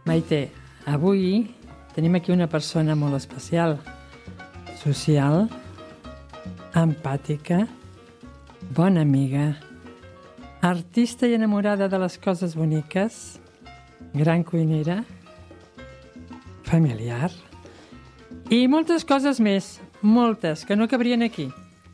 Maite, avui tenim aquí una persona molt especial, social, empàtica, bona amiga, artista i enamorada de les coses boniques, gran cuinera, familiar i moltes coses més, moltes, que no cabrien aquí.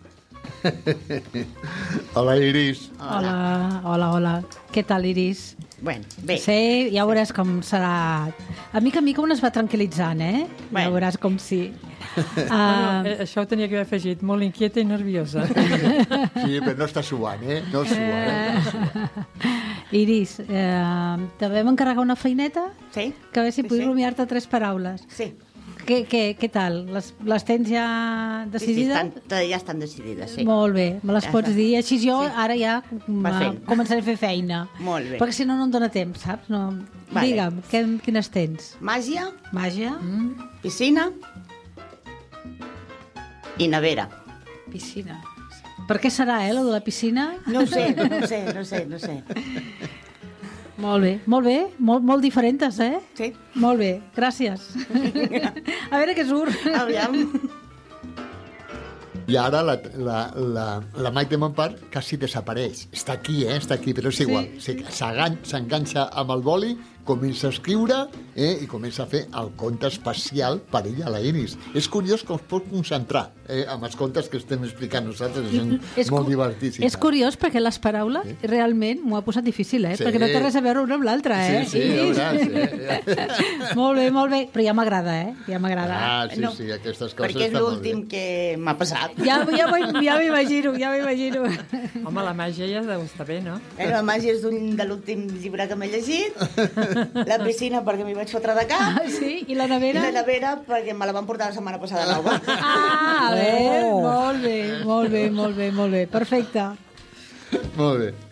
Hola, Iris. Hola. Què tal, Iris? Bueno, bé. Sí, ja veuràs com serà. A mica on es va tranquil·litzant, eh? Bueno. Ja veuràs com sí. Això ho tenia que haver afegit, molt inquieta i nerviosa. Sí, però no està suant, eh? No sua, Iris, te vam encarregar una feineta? Sí. Que a veure si puc rumiar-te 3 paraules. Sí. Què tal? Les tens ja decidides? Sí, ja estan decidides, sí. Molt bé, me les Ja pots està. dir. Així jo Sí. ara ja començaré a fer feina. Molt bé. Perquè si no, no em dóna temps, saps? No... Vale. Digue'm, quines tens? Màgia, Màgia? piscina i nevera. Piscina. Per què serà, lo de la piscina? No ho sé. Molt bé, molt diferents, eh? Sí. Molt bé, gràcies. A veure què surt. Aviam. I ara la Maite Montpar quasi desapareix. Està aquí, però és igual. S'enganxa amb el boli, comença a escriure i comença a fer el conte especial per ella, la Iris. És curiós com es pot concentrar amb els contes que estem explicant nosaltres. És molt divertit. És curiós perquè les paraules realment m'ho ha posat difícil, Sí. perquè no té res a veure una amb l'altra, eh? Sí, ja veuràs. Molt bé, però ja m'agrada, eh? Ja m'agrada. Sí, aquestes coses Perquè és estan molt l'últim bé. que m'ha passat. Ja m'imagino. Home, la màgia ja deu estar bé, no? La màgia és de l'últim llibre que m'he llegit, la piscina perquè m'hi vaig fotre de cap, Sí, i la nevera? i la nevera perquè me la van portar la setmana passada a l'aigua. Molt bé, perfecte. Molt bé.